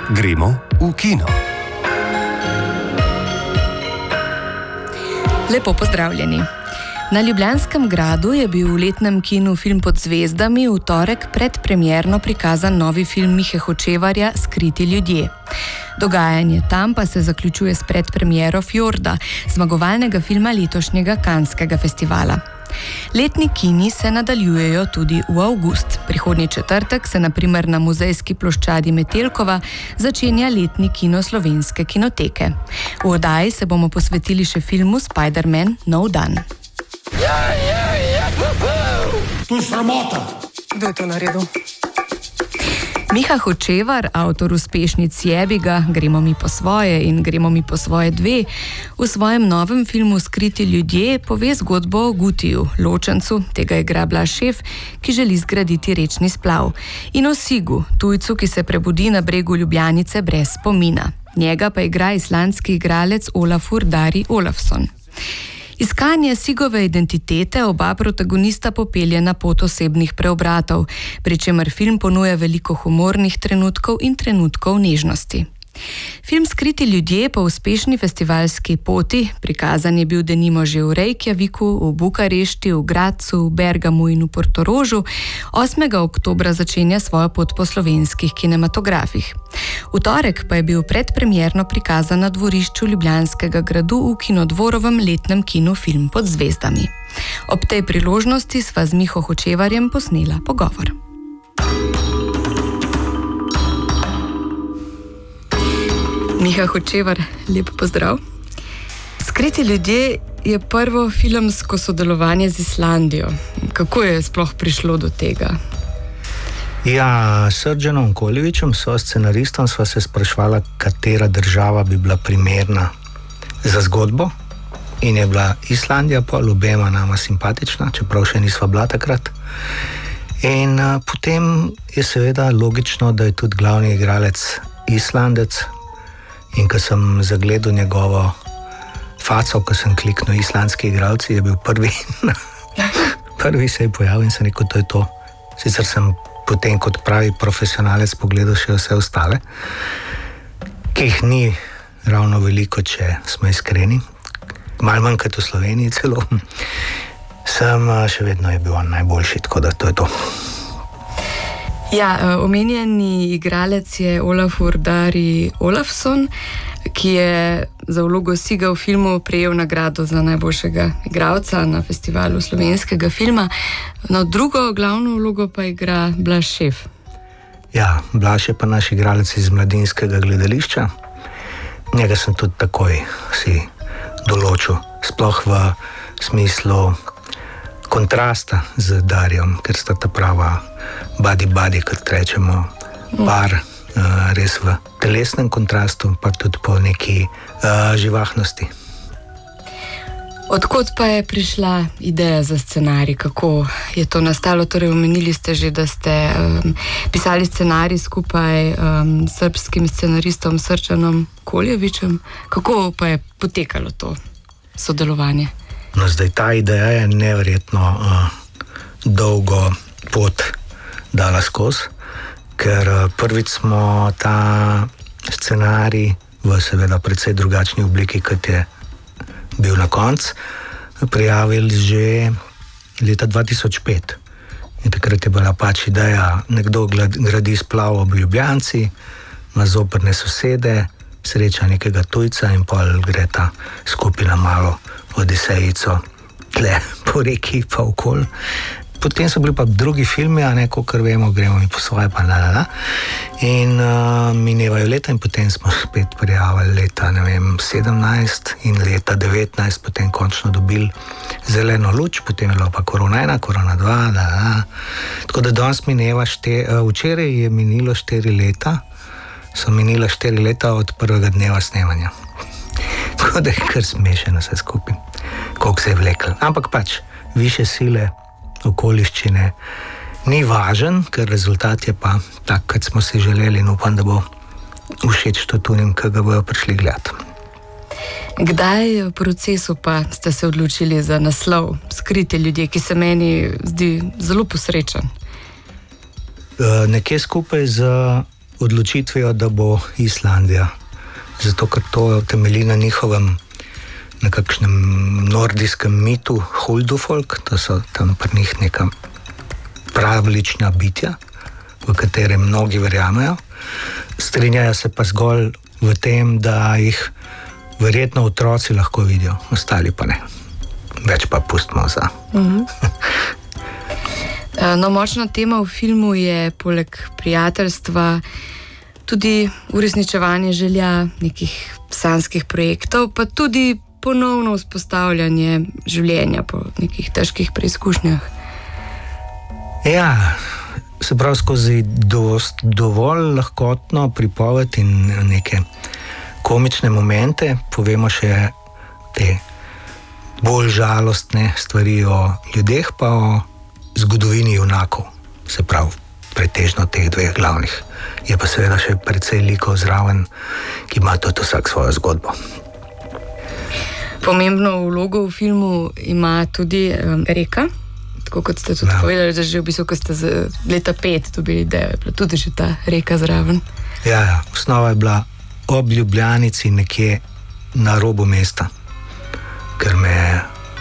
Gremo v kino. Lepo pozdravljeni. Na Ljubljanskem gradu je bil v letnem kinu Film pod zvezdami v torek predpremierno prikazan novi film Mihe Hočevarja Skriti ljudje. Dogajanje tam pa se zaključuje s predpremiero Fjorda, zmagovalnega filma letošnjega Canskega festivala. Letni kini se nadaljujejo tudi v avgust. Prihodnji četrtek se na primer na muzejski ploščadi Metelkova začenja letni kino Slovenske kinoteke. V oddaji se bomo posvetili še filmu Spider-Man Nov dan. To je sramota. Kdo je to naredil? Miha Hočevar, avtor uspešnic Jebiga, Gremo mi po svoje in Gremo mi po svoje 2, v svojem novem filmu Skriti ljudje pove zgodbo o Gutiju, ločencu, tega igra Blaž Šef, ki želi zgraditi rečni splav, in o Sigu, tujcu, ki se prebudi na bregu Ljubljanice brez spomina. Njega pa igra islandski igralec Olafur Darri Olafsson. Iskanje Sigove identitete oba protagonista popelje na pot osebnih preobratov, pri čemer film ponuja veliko humornih trenutkov in trenutkov nežnosti. Film Skriti ljudje po uspešni festivalski poti, prikazan je bil denimo že v Reykjaviku, v Bukarešti, v Gradcu, v Bergamu in v Portorožu, 8. oktobra začenja svojo pot po slovenskih kinematografih. V torek pa je bil predpremierno prikazan na dvorišču Ljubljanskega gradu v Kinodvorovem letnem kinu Film pod zvezdami. Ob tej priložnosti sva z Miho Hočevarjem posnela pogovor. Miha Hočevar, lep pozdrav. Skriti ljudje je prvo filmsko sodelovanje z Islandijo. Kako je sploh prišlo do tega? Ja, s Srđanom Koljevićem, scenaristom, sva se sprašvala, katera država bi bila primerna za zgodbo. In je bila Islandija, pa obema nama simpatična, čeprav še nisva bila takrat. In potem je seveda logično, da je tudi glavni igralec Islandec. In ko sem zagledal njegovo faco, ko sem kliknil islandski igralci, je bil prvi. Prvi se je pojavil in sem rekel, to je to. Sicer sem potem kot pravi profesionalec pogledal še vse ostale, ki jih ni ravno veliko, če smo iskreni. Malo manj kot v Sloveniji celo. Še vedno je bil on najboljši, tako da to je to. Ja, omenjeni igralec je Olafur Darri Olafsson, ki je za vlogo Siga v filmu prejel nagrado za najboljšega igralca na festivalu slovenskega filma. No, drugo glavno vlogo pa igra Blaž Šef. Ja, Blaž je pa naš igralec iz Mladinskega gledališča. Njega sem tudi takoj si določil, sploh v smislu kontrasta z Darjem, ker sta ta prava badi, kot rečemo, par, res v telesnem kontrastu, pa tudi po neki živahnosti. Odkot pa je prišla ideja za scenarij? Kako je to nastalo? Torej, omenili ste že, da ste pisali scenarij skupaj s srbskim scenaristom Srđanom Koljevićem. Kako pa je potekalo to sodelovanje? No, zdaj ta ideja je neverjetno dolgo pot dala skozi, ker prvič smo ta scenarij v seveda precej drugačni obliki, kot je bil na koncu, prijavili že leta 2005. In takrat je bila pač ideja, nekdo gradi splav ob Ljubljanci, ima zoprne sosede, sreča nekega tujca in pol gre ta skupina malo odisejico tle po reki pa okoli. Potem so bili pa drugi filmi, a ne, kakor vemo, Gremo mi po svoje, pa In minevajo leta in potem smo spet prijavili leta, 17 in leta 19, potem končno dobili zeleno luč, potem je bila pa korona 1, korona 2, Tako da danes mineva včeraj je minilo 4 leta, so minila 4 leta od prvega dneva snemanja. Tako da je kar smešeno vse skupaj, koliko se je vleklo. Ampak pač, više sile, okoliščine ni važen, ker rezultat je pa tak, kot smo si želeli, in upam, da bo všeč to tunim, ki ga bojo prišli gledati. Kdaj v procesu pa ste se odločili za naslov Skriti ljudje, ki se meni zdi zelo posrečen? Nekje skupaj z odločitvijo, da bo Islandija. Zato, ker to temelji na njihovem nekakšnem nordijskem mitu Huldufolk, to so tam pri njih neka pravlična bitja, v katere mnogi verjamejo. Strinjajo se pa zgolj v tem, da jih verjetno otroci lahko vidijo, ostali pa ne. Več pa pustimo za. No, močna tema v filmu je poleg prijateljstva tudi uresničevanje želja nekih sanskih projektov, pa tudi ponovno vzpostavljanje življenja po nekih težkih preizkušnjah. Ja, se pravi skozi dovolj lahkotno pripoved in neke komične momente povemo še te bolj žalostne stvari o ljudeh, pa o zgodovini junakov, se pravi pretežno teh dveh glavnih. Je pa seveda še precej likov zraven, ki ima tudi vsak svojo zgodbo. Pomembno vlogo v filmu ima tudi reka, tako kot ste tudi povedali, da že v bistvu, ko ste z leta 5 dobili idejo, je bila tudi že ta reka zraven. Ja, osnova je bila ob Ljubljanici nekje na robu mesta, ker me je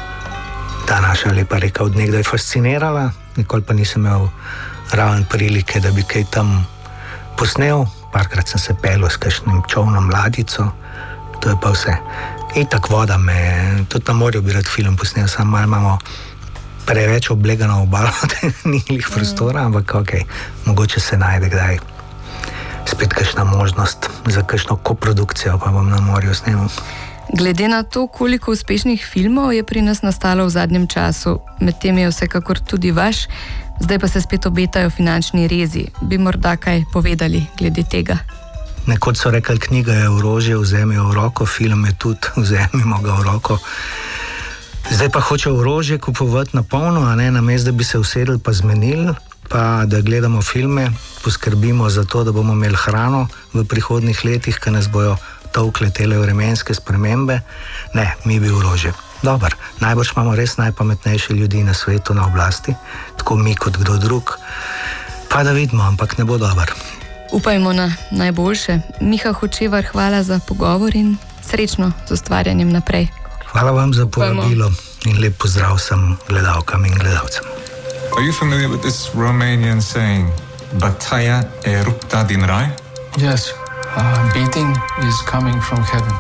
ta naša lepa reka od nekdaj fascinirala, nikoli pa nisem imel raven prilike, da bi kaj tam posnel. Parkrat sem se pelil s kakšnim čovnom ladjico, to je pa vse. In tak voda me, tudi na morju bi rad film posnel, samo malo imamo preveč oblegano obalo, da ni lih prostora, ampak okej, mogoče se najde kdaj spet kakšna možnost za kakšno koprodukcijo, pa bom na morju snemal. Glede na to, koliko uspešnih filmov je pri nas nastalo v zadnjem času, med tem je vsekakor tudi vaš, zdaj pa se spet obetajo finančni rezi. Bi morda kaj povedali glede tega? Nekoč so rekli, knjiga je orožje, vzemi jo v roko, film je tudi, vzemimo ga v roko. Zdaj pa hoče orožje kupovati na polno, a ne, namesto da bi se usedli pa zmenili, pa da gledamo filme, poskrbimo za to, da bomo imeli hrano v prihodnih letih, ki nas bojo tolkle tele vremenske spremembe. Ne, mi bi orožje. Dobar, najbrž imamo res najpametnejše ljudi na svetu na oblasti, tako mi kot kdo drug, pa da vidimo, ampak ne bo dober. Upajmo na najboljše. Miha Hočevar, hvala za pogovor in srečno z ustvarjanjem naprej. Hvala vam za povabilo in lep pozdrav vsem gledalkam in gledalcem. Are you familiar with this Romanian saying, Bataia e rupta din rai? Yes, beating is coming from heaven.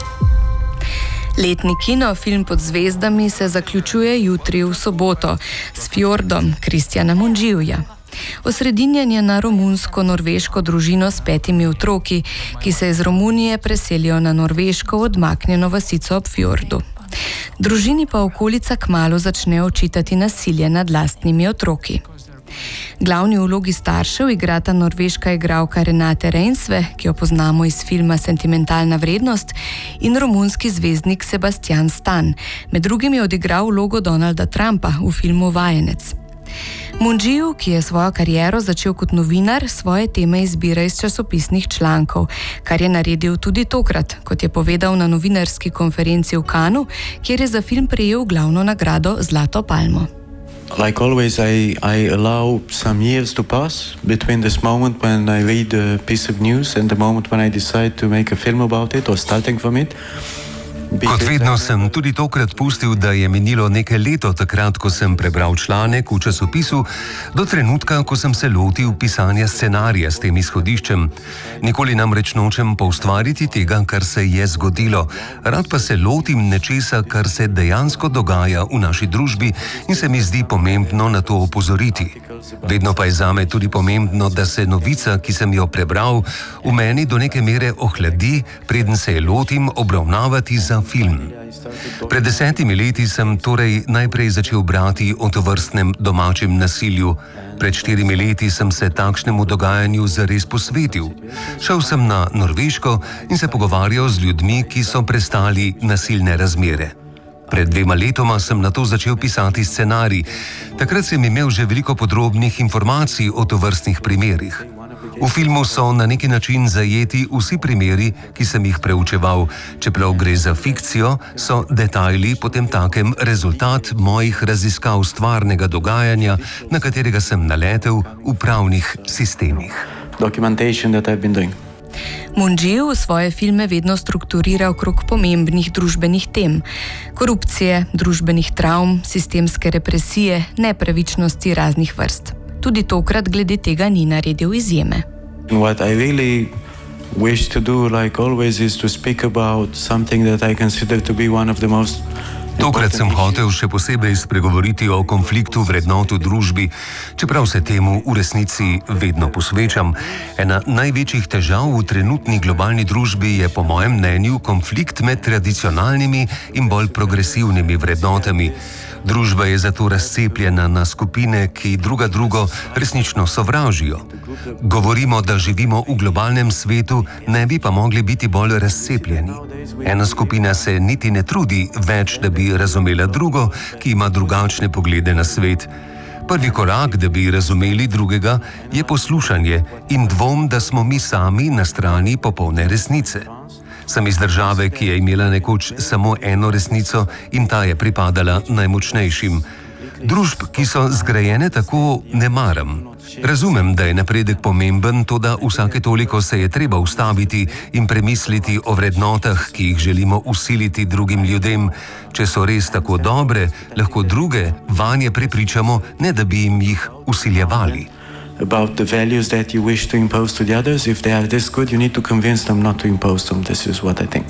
Letni kinofilm Pod zvezdami se zaključuje jutri v soboto s Fjordom Kristjana Mondživja. Osredinjen je na romunsko-norveško družino s 5 otroki, ki se iz Romunije preselijo na norveško odmaknjeno vasico ob fjordu. Družini pa okolica kmalu začne očitati nasilje nad lastnimi otroki. Glavni vlogi staršev igrata norveška igralka Renate Reinsve, ki jo poznamo iz filma Sentimentalna vrednost, in romunski zvezdnik Sebastian Stan. Med drugim je odigral vlogo Donalda Trumpa v filmu Vajenec. Mondživ, ki je svojo kariero začel kot novinar, svoje teme izbira iz časopisnih člankov, kar je naredil tudi tokrat, kot je povedal na novinarski konferenci v Cannesu, kjer je za film prejel glavno nagrado Zlato palmo. Like always, I allow some years to pass between this moment when I read a piece of news and the moment when I decide to make a film about it or starting from it. Kot vedno sem tudi tokrat pustil, da je minilo nekaj leto takrat, ko sem prebral članek v časopisu, do trenutka, ko sem se lotil pisanja scenarija s tem izhodiščem. Nikoli namreč nočem poustvariti tega, kar se je zgodilo. Rad pa se lotim nečesa, kar se dejansko dogaja v naši družbi in se mi zdi pomembno na to opozoriti. Vedno pa je zame tudi pomembno, da se novica, ki sem jo prebral, v meni do neke mere ohladi, preden se je lotim obravnavati za film. Pred 10 leti sem torej najprej začel brati o tovrstnem domačem nasilju. Pred 4 leti sem se takšnemu dogajanju zares posvetil. Šel sem na Norveško in se pogovarjal z ljudmi, ki so prestali nasilne razmere. Pred 2 letoma sem na to začel pisati scenarij. Takrat sem imel že veliko podrobnih informacij o tovrstnih primerih. V filmu so na neki način zajeti vsi primeri, ki sem jih preučeval. Čeprav gre za fikcijo, so detajli potemtakem rezultat mojih raziskav stvarnega dogajanja, na katerega sem naletel v pravnih sistemih. documentation that I've been doing. Mungiu svoje filme vedno strukturira okrog pomembnih družbenih tem: korupcije, družbenih travm, sistemske represije, nepravičnosti raznih vrst. Tudi tokrat glede tega ni naredil izjeme. What I really wish to do, like always, is to speak about something that I consider to be one of the most. Tokrat sem hotel še posebej spregovoriti o konfliktu vrednot v družbi, čeprav se temu v resnici vedno posvečam. Ena največjih težav v trenutni globalni družbi je po mojem mnenju konflikt med tradicionalnimi in bolj progresivnimi vrednotami. Družba je zato razcepljena na skupine, ki druga drugo resnično sovražijo. Govorimo, da živimo v globalnem svetu, ne bi pa mogli biti bolj razcepljeni. Ena skupina se niti ne trudi več, da bi razumela drugo, ki ima drugačne poglede na svet. Prvi korak, da bi razumeli drugega, je poslušanje in dvom, da smo mi sami na strani popolne resnice. Sem iz države, ki je imela nekoč samo eno resnico in ta je pripadala najmočnejšim. Družb, ki so zgrajene tako, ne maram. Razumem, da je napredek pomemben, toda vsake toliko se je treba ustaviti in premisliti o vrednotah, ki jih želimo vsiliti drugim ljudem. Če so res tako dobre, lahko druge vanje prepričamo, ne da bi jim jih vsiljevali. About the values that you wish to impose to the others, if they are this good, you need to convince them not to impose them. This is what I think.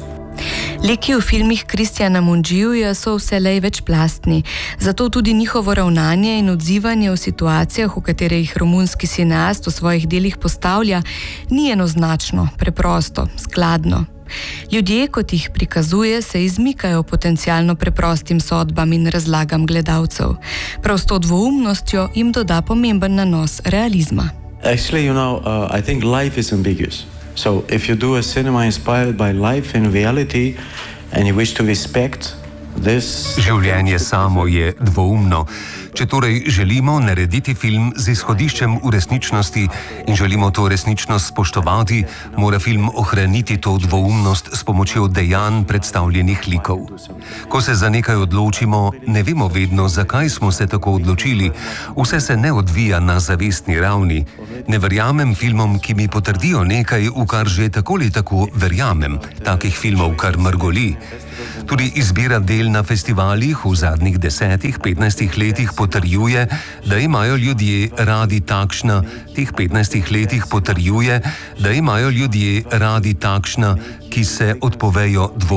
Liki v filmih Kristjana Mungiuja so vselej večplastni, zato tudi njihovo ravnanje in odzivanje v situacijah, v katere jih romunski cineast v svojih delih postavlja, ni enoznačno, preprosto, skladno. Ljudje, kot jih prikazuje, se izmikajo potencialno preprostim sodbam in razlagam gledalcev. Prav s to dvoumnostjo jim doda pomemben nanos realizma. Actually, I think life is ambiguous. So if you do a cinema inspired by life and reality and you wish to respect this... Življenje samo je dvoumno. Če torej želimo narediti film z izhodiščem v resničnosti in želimo to resničnost spoštovati, mora film ohraniti to dvoumnost s pomočjo dejanj predstavljenih likov. Ko se za nekaj odločimo, ne vemo vedno, zakaj smo se tako odločili. Vse se ne odvija na zavestni ravni. Ne verjamem filmom, ki mi potrdijo nekaj, v kar že tako ali tako verjamem. Takih filmov kar mrgoli. Tudi izbira del na festivalih v zadnjih 10-15 letih potrjuje, da imajo ljudje radi takšna, ki se odpovejo